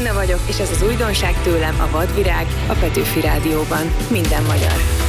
Inna vagyok, és ez az újdonság tőlem a Vadvirág, a Petőfi Rádióban. Minden magyar.